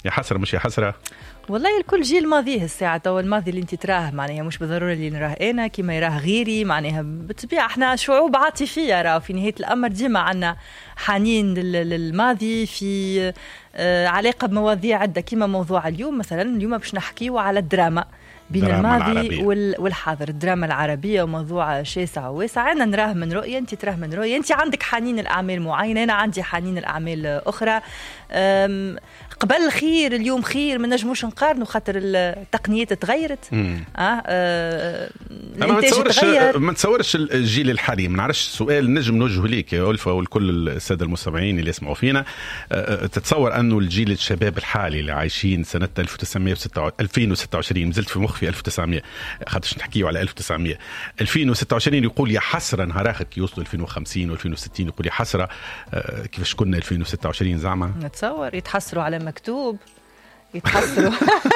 يا حسرة مش يا حسرة. والله الكل جيل ماضيه الساعة، تو الماضي اللي انت تراه معناها مش بالضرورة اللي نراه انا كما يراه غيري، معناها بالطبيعة احنا شعوب عاطفية، راه في نهاية الامر ديما عنا حنين للماضي في علاقة بمواضيع عدة، كما موضوع اليوم مثلا. اليوم باش نحكيو على الدراما بين الماضي والحاضر، الدراما العربية، وموضوع شاسع وواسع. أنا نراه من رؤية، أنت تراه من رؤية، أنت عندك حنين الأعمال معينة، أنا عندي حنين الأعمال أخرى. قبل خير، اليوم خير، ما نجموش نقارنوا خاطر التقنيات تغيرت. ما تصورش الجيل الحالي. ما نعرفش السؤال نجم نوجهه ليك يا ألفة والكل السادة المستمعين اللي يسمعوا فينا. تتصور أنه الجيل الشباب الحالي اللي عايشين سنة 2026 مازلت في مخي 1900 خاطرش نحكيو على 2026 يقول يا حسرة نهارك يوصلوا 2050 و2060، يقول يا حسرة كيفاش كنا 2026 زعما. نتصور يتحسروا على مكتوب، يتحسروا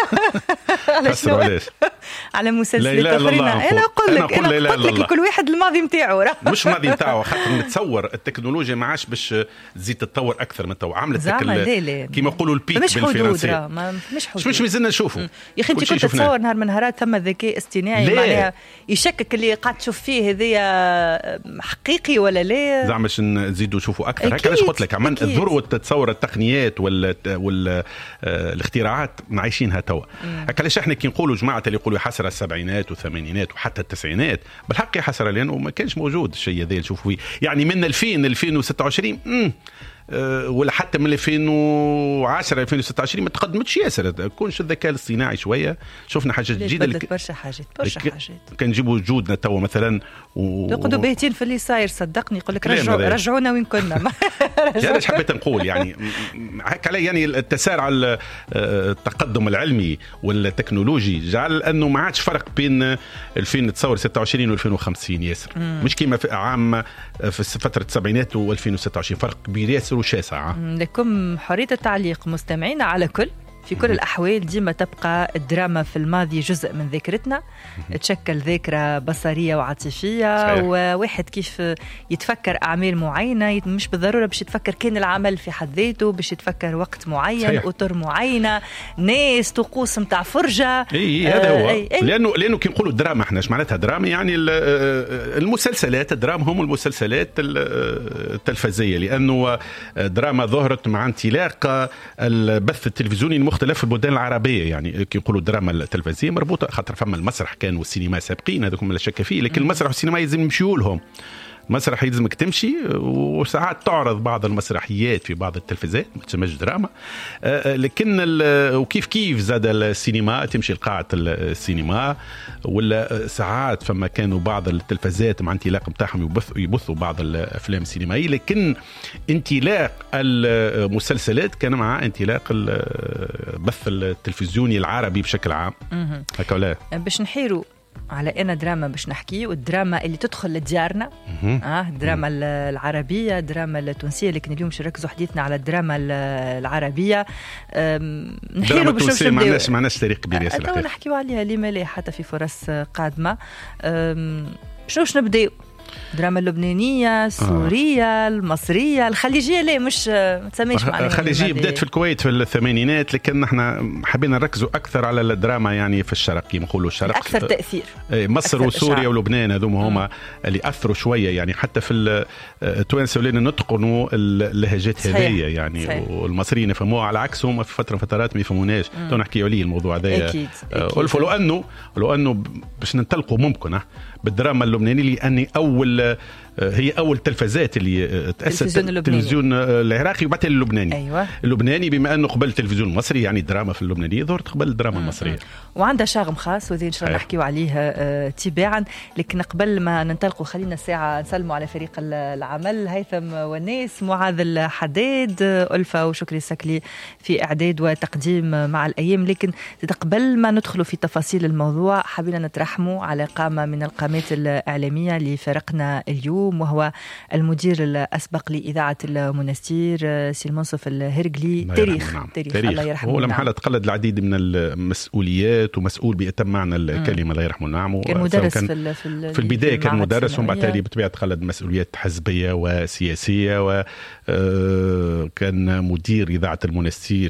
على شنو؟ على مسلسلات اخرين. انا قلت لك كل واحد الماضي نتاعو مش ماضي نتاعو، خاطر نتصور التكنولوجيا ما عادش باش تزيد تتطور اكثر من تو، عملت كيما يقولوا البيك بالفرنسي. مش مازلنا نشوفوا. يا اخي انت كنت تتصور نهار من نهارات ثم ذكاء اصطناعي معناها يشكك اللي قاعد تشوف فيه هذايا حقيقي ولا لا؟ زعما باش نزيدوا نشوفوا اكثر. هكا علاش قلت لك عملت ذروه تتصور التقنيات والاختراعات عايشينها توا. هكا علاش احنا كي نقولوا جماعه اللي يقولوا حسرة السبعينات والثمانينات وحتى التسعينات، بالحق يا حسرة لانه ما كانش موجود الشيء هذا نشوفوا فيه. يعني من 2026 ولا حتى من 2010 2026 ما تقدمتش ياسر. كونش الذكاء الاصطناعي شويه شفنا حاجات جديده، برشا حاجات كان نجيبوا وجودنا توا مثلا يقعدوا باهتين في اللي صاير. صدقني يقول لك رجعونا وين كنا. يعني حبيت نقول يعني هكا يعني التسارع التقدم العلمي والتكنولوجي جعل انه ما عادش فرق بين 2026 و2050 ياسر. مش كيما في عام في فتره السبعينات و2026 فرق كبير ياسر وشاسع. لكم حرية التعليق مستمعين على كل في كل الأحوال. ديما تبقى الدراما في الماضي جزء من ذاكرتنا، تشكل ذاكرة بصرية وعاطفية. صحيح. وواحد كيف يتفكر أعمال معينة مش بالضرورة باش يتفكر كان العمل في حد ذاته، باش يتفكر وقت معين. صحيح. أطر معينة، ناس، طقوس متاع فرجة. هذا هو. لأنه كي نقولوا دراما احنا ايش معناتها دراما؟ يعني المسلسلات الدراما هم المسلسلات التلفزية، لأنه دراما ظهرت مع انطلاق البث التلفزيوني مختلف في البلدان العربية. يعني كي يقولوا الدراما التلفزيونية مربوطة خاطر فما المسرح كان والسينما سابقين، هذوكم لا شك فيه، لكن المسرح والسينما يلزم يمشيوا لهم. مسرح يلزمك تمشي، وساعات تعرض بعض المسرحيات في بعض التلفزيات ما تسمىش دراما. لكن وكيف زاد السينما تمشي لقاعة السينما، ولا ساعات فما كانوا بعض التلفزات مع انطلاق متاعهم يبثوا بعض الافلام السينمائيه. لكن انطلاق المسلسلات كان مع انطلاق البث التلفزيوني العربي بشكل عام. هكا ولا باش نحيروا على أنا دراما باش نحكي، والدراما اللي تدخل لديارنا. الدراما العربية، الدراما التونسية، لكن اليوم باش نركزوا حديثنا على الدراما العربية. نحيروا باش معناش تاريخ كبير ياسر نحكيوا عليها لما لا حتى في فرص قادمة. شنوش نبدأ؟ دراما اللبنانية، السورية، المصرية، الخليجية. لا مش تسميش معناها الخليجية بدأت في الكويت في الثمانينات، لكن احنا حبينا نركزوا أكثر على الدراما يعني في الشرق كي نقولوا الشرق أكثر تأثير. مصر أكثر وسوريا ولبنان هذوما اللي أثروا شوية. يعني حتى في التوانسة ولينا نتقنوا اللهجات هذية يعني. صحيح. والمصريين يفهموها على عكسهم في فترات ما يفهموناش. تو نحكي عليه الموضوع هذا. لو أنه باش ننطلقوا ممكن بالدراما اللبنانية، لأني هي أول تلفزات اللي تأسست التلفزيون العراقي وبعد اللبناني. أيوة. اللبناني بما أنه قبل التلفزيون المصري، يعني الدراما في اللبنانية ظهرت قبل الدراما المصرية. وعندها شاغم خاص، وذي إن شاء الله نحكيو عليه تباعا. لكن قبل ما ننطلقوا خلينا الساعة نسلموا على فريق العمل، هيثم والناس، معاذ الحداد، ألفة وشكري السكلي في إعداد وتقديم مع الأيام. لكن قبل ما ندخلوا في تفاصيل الموضوع حبينا نترحموا على قامة من القامات الإعلامية اللي فرقنا اليوم، وهو المدير الأسبق لإذاعة المنستير سي المنصف الهرقلي. تاريخ الله يرحمه. هو لم حالة تقلد العديد من المسؤوليات، ومسؤول بأتم معنى الكلمة الله يرحمه. نعم. كان مدرس في البداية كان مدرس، ومن بعد بطبيعة تقلد مسؤوليات حزبية وسياسية، وكان مدير إذاعة المنستير